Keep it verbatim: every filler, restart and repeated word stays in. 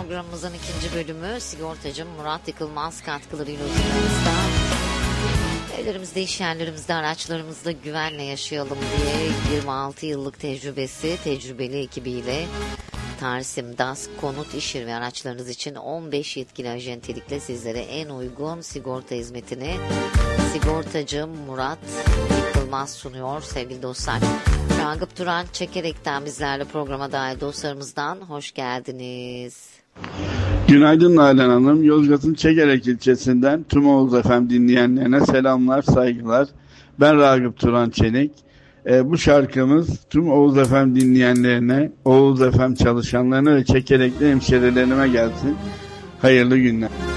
programımızın ikinci bölümü sigortacı Murat Yıkılmaz katkılarıyla huzurlarınızda. Evlerimizde, iş yerlerimizde, araçlarımızda güvenle yaşayalım diye yirmi altı yıllık tecrübesi, tecrübeli ekibiyle Tarsim, D A S, konut, iş yeri ve araçlarınız için on beş yetkili acentelikle sizlere en uygun sigorta hizmetini sigortacı Murat Yıkılmaz sunuyor sevgili dostlar. Ragıp Duran Çekerek'ten bizlerle programa dahil dostlarımızdan hoş geldiniz. Günaydın Nalan Hanım. Yozgat'ın Çekerek ilçesinden tüm Oğuz F M dinleyenlerine selamlar, saygılar. Ben Ragıp Duran Çelik. E, bu şarkımız tüm Oğuz F M dinleyenlerine, Oğuz F M çalışanlarına ve Çekerekli hemşerilerime gelsin. Hayırlı günler.